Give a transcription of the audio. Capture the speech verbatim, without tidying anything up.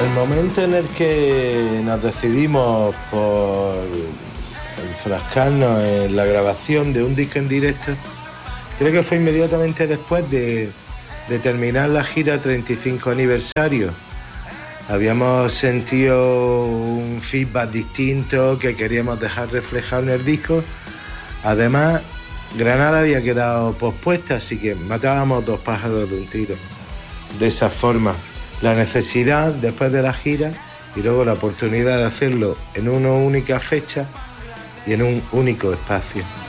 El momento en el que nos decidimos por enfrascarnos en la grabación de un disco en directo, creo que fue inmediatamente después de, de terminar la gira treinta y cinco aniversario. Habíamos sentido un feedback distinto que queríamos dejar reflejado en el disco. Además, Granada había quedado pospuesta, así que matábamos dos pájaros de un tiro. De esa forma, la necesidad después de la gira y luego la oportunidad de hacerlo en una única fecha y en un único espacio.